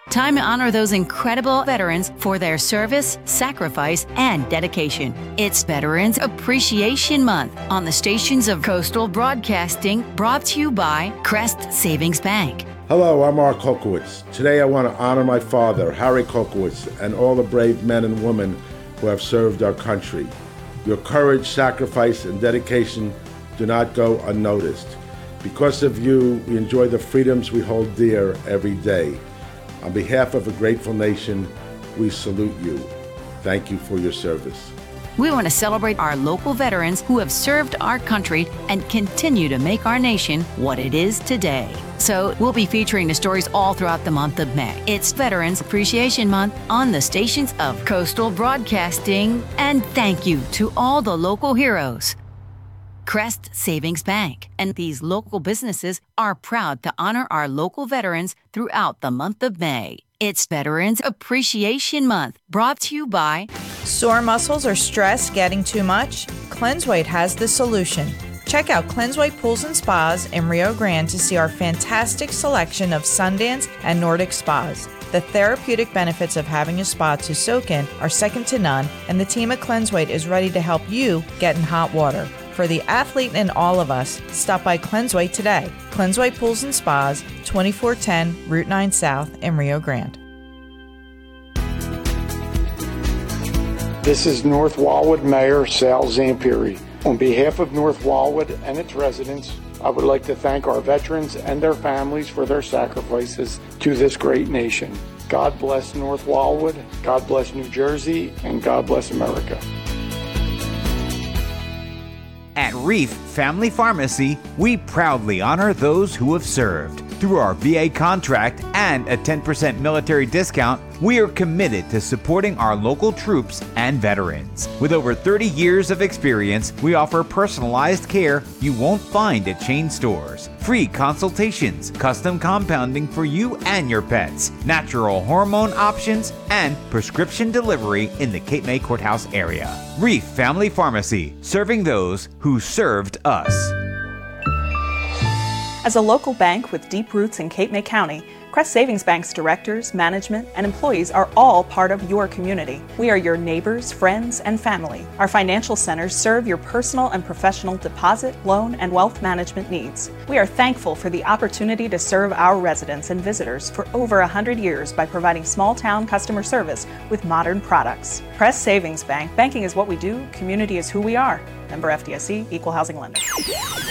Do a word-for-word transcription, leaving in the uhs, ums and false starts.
Time to honor those incredible veterans for their service, sacrifice, and dedication. It's Veterans Appreciation Month on the stations of Coastal Broadcasting, brought to you by Crest Savings Bank. Hello, I'm Mark Kokowitz. Today I want to honor my father, Harry Kokowitz, and all the brave men and women who have served our country. Your courage, sacrifice, and dedication do not go unnoticed. Because of you, we enjoy the freedoms we hold dear every day. On behalf of a grateful nation, we salute you. Thank you for your service. We want to celebrate our local veterans who have served our country and continue to make our nation what it is today. So we'll be featuring the stories all throughout the month of May. It's Veterans Appreciation Month on the stations of Coastal Broadcasting. And thank you to all the local heroes. Crest Savings Bank and these local businesses are proud to honor our local veterans throughout the month of May. It's Veterans Appreciation Month, brought to you by Sore muscles or stress getting too much? CleanseWhite has the solution. Check out CleanseWhite Pools and Spas in Rio Grande to see our fantastic selection of Sundance and Nordic spas. The therapeutic benefits of having a spa to soak in are second to none, and the team at CleanseWhite is ready to help you get in hot water. For the athlete in all of us, stop by CleanseWhite today. CleanseWhite Pools and Spas, twenty-four ten Route nine South in Rio Grande. This is North Wildwood Mayor Sal Zampiri. On behalf of North Wildwood and its residents, I would like to thank our veterans and their families for their sacrifices to this great nation. God bless North Wildwood, God bless New Jersey, and God bless America. At Reef Family Pharmacy, we proudly honor those who have served. Through our V A contract and a ten percent military discount, we are committed to supporting our local troops and veterans. With over thirty years of experience, we offer personalized care you won't find at chain stores, free consultations, custom compounding for you and your pets, natural hormone options, and prescription delivery in the Cape May Courthouse area. Reef Family Pharmacy, serving those who served us. As a local bank with deep roots in Cape May County, Crest Savings Bank's directors, management, and employees are all part of your community. We are your neighbors, friends, and family. Our financial centers serve your personal and professional deposit, loan, and wealth management needs. We are thankful for the opportunity to serve our residents and visitors for over one hundred years by providing small-town customer service with modern products. Crest Savings Bank. Banking is what we do. Community is who we are. Member F D I C, Equal Housing Lender.